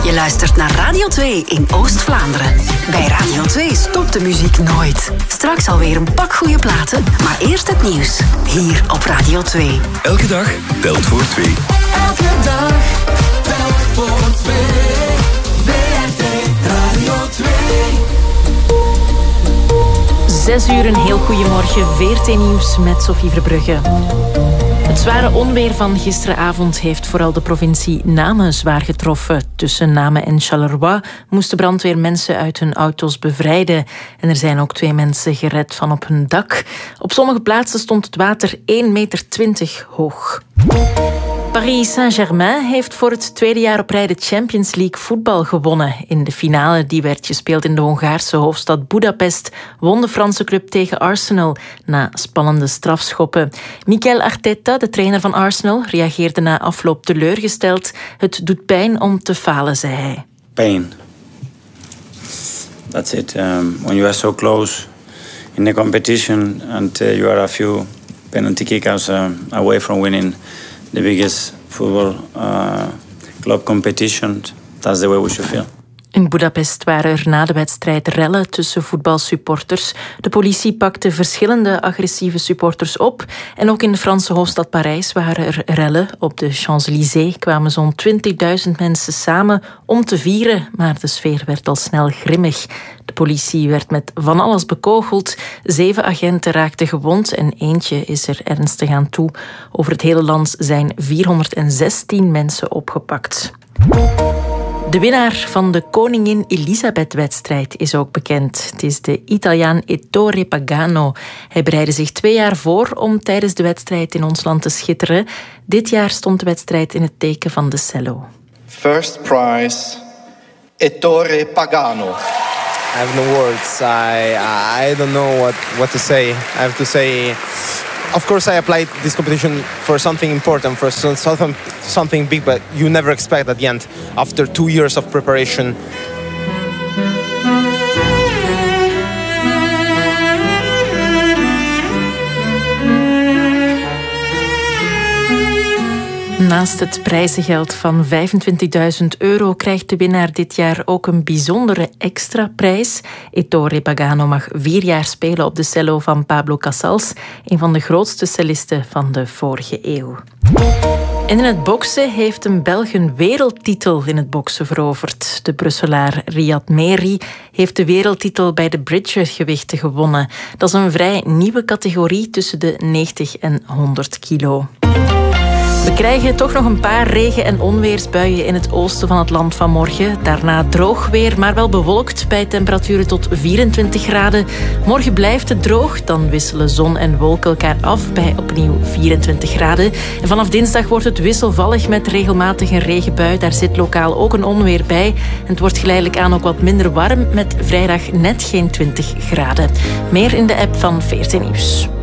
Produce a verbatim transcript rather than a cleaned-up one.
Je luistert naar Radio twee in Oost-Vlaanderen. Bij Radio twee stopt de muziek nooit. Straks alweer een pak goede platen, maar eerst het nieuws. Hier op Radio twee. Elke dag telt voor twee. Elke dag telt voor twee. W R T Radio twee. Zes uur, een heel goeiemorgen. V R T Nieuws met Sophie Verbrugge. Het zware onweer van gisteravond heeft vooral de provincie Namen zwaar getroffen. Tussen Namen en Charleroi moest de brandweer mensen uit hun auto's bevrijden. En er zijn ook twee mensen gered van op hun dak. Op sommige plaatsen stond het water één meter twintig hoog. Paris Saint-Germain heeft voor het tweede jaar op rij de Champions League voetbal gewonnen. In de finale, die werd gespeeld in de Hongaarse hoofdstad Budapest, won de Franse club tegen Arsenal na spannende strafschoppen. Mikel Arteta, de trainer van Arsenal, reageerde na afloop teleurgesteld. Het doet pijn om te falen, zei hij. Pain. That's it. Um, when you are so close in the competition and uh, you are a few penalty kickouts uh, away from winning the biggest football uh, club competition, that's the way we should feel. In Budapest waren er na de wedstrijd rellen tussen voetbalsupporters. De politie pakte verschillende agressieve supporters op. En ook in de Franse hoofdstad Parijs waren er rellen. Op de Champs-Élysées kwamen zo'n twintigduizend mensen samen om te vieren. Maar de sfeer werd al snel grimmig. De politie werd met van alles bekogeld. Zeven agenten raakten gewond en eentje is er ernstig aan toe. Over het hele land zijn vierhonderdzestien mensen opgepakt. De winnaar van de Koningin Elisabeth-wedstrijd is ook bekend. Het is de Italiaan Ettore Pagano. Hij bereidde zich twee jaar voor om tijdens de wedstrijd in ons land te schitteren. Dit jaar stond de wedstrijd in het teken van de cello. First prize, Ettore Pagano. I have no words. I I don't know what, what to say. I have to say, of course I applied this competition for something important, for something, something big, but you never expect at the end, after two years of preparation. Naast het prijzengeld van vijfentwintigduizend euro krijgt de winnaar dit jaar ook een bijzondere extra prijs. Ettore Pagano mag vier jaar spelen op de cello van Pablo Casals, een van de grootste cellisten van de vorige eeuw. En in het boksen heeft een Belg een wereldtitel in het boksen veroverd. De Brusselaar Riyad Mehri heeft de wereldtitel bij de Bridger-gewichten gewonnen. Dat is een vrij nieuwe categorie tussen de negentig en honderd kilo. We krijgen toch nog een paar regen- en onweersbuien in het oosten van het land vanmorgen. Daarna droog weer, maar wel bewolkt bij temperaturen tot vierentwintig graden. Morgen blijft het droog, dan wisselen zon en wolken elkaar af bij opnieuw vierentwintig graden. En vanaf dinsdag wordt het wisselvallig met regelmatig een regenbui. Daar zit lokaal ook een onweer bij. En het wordt geleidelijk aan ook wat minder warm met vrijdag net geen twintig graden. Meer in de app van V R T Nieuws.